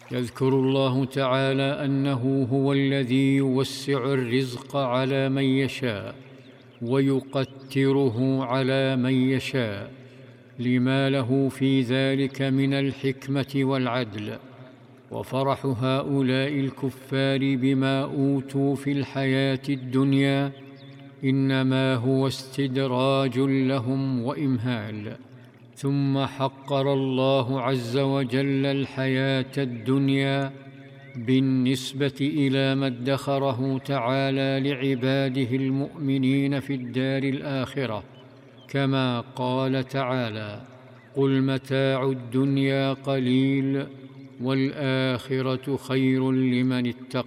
يذكر الله تعالى أنه هو الذي يوسع الرزق على من يشاء ويقتره على من يشاء، لما له في ذلك من الحكمة والعدل. وفرح هؤلاء الكفار بما أوتوا في الحياة الدنيا إنما هو استدراج لهم وإمهال. ثم حقر الله عز وجل الحياة الدنيا بالنسبة إلى ما ادخره تعالى لعباده المؤمنين في الدار الآخرة، كما قال تعالى: قل متاع الدنيا قليل والآخرة خير لمن اتقى.